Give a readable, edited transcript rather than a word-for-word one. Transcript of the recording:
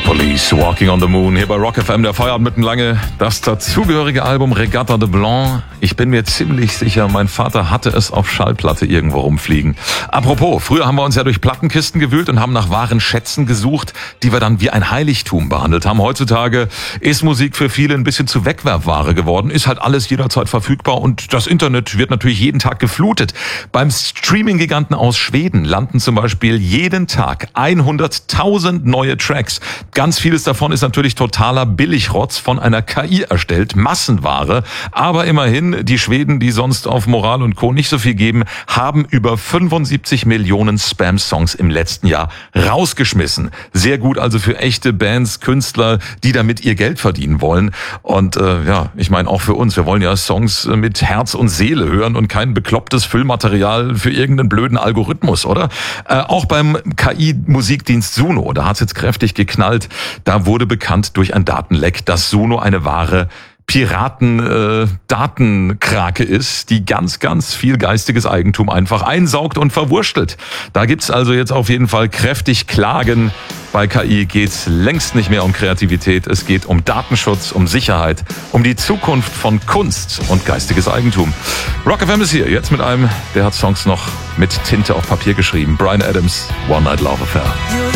Police, Walking on the Moon, hier bei Rock FM, der Feierabend mitten lange. Das dazugehörige Album Regatta de Blanc. Ich bin mir ziemlich sicher, mein Vater hatte es auf Schallplatte irgendwo rumfliegen. Apropos, früher haben wir uns ja durch Plattenkisten gewühlt und haben nach wahren Schätzen gesucht, die wir dann wie ein Heiligtum behandelt haben. Heutzutage ist Musik für viele ein bisschen zu Wegwerfware geworden, ist halt alles jederzeit verfügbar und das Internet wird natürlich jeden Tag geflutet. Beim Streaming-Giganten aus Schweden landen zum Beispiel jeden Tag 100.000 neue Tracks. Ganz vieles davon ist natürlich totaler Billigrotz von einer KI erstellt, Massenware. Aber immerhin, die Schweden, die sonst auf Moral und Co. nicht so viel geben, haben über 75 Millionen Spam-Songs im letzten Jahr rausgeschmissen. Sehr gut also für echte Bands, Künstler, die damit ihr Geld verdienen wollen. Und ich meine auch für uns, wir wollen ja Songs mit Herz und Seele hören und kein beklopptes Füllmaterial für irgendeinen blöden Algorithmus, oder? Auch beim KI-Musikdienst Suno, da hat es jetzt kräftig geknallt. Da wurde bekannt durch ein Datenleck, dass Suno eine wahre Piraten-Datenkrake ist, die ganz, ganz viel geistiges Eigentum einfach einsaugt und verwurstelt. Da gibt's also jetzt auf jeden Fall kräftig Klagen. Bei KI geht's längst nicht mehr um Kreativität. Es geht um Datenschutz, um Sicherheit, um die Zukunft von Kunst und geistiges Eigentum. Rock FM ist hier, jetzt mit einem, der hat Songs noch mit Tinte auf Papier geschrieben. Bryan Adams, One Night Love Affair.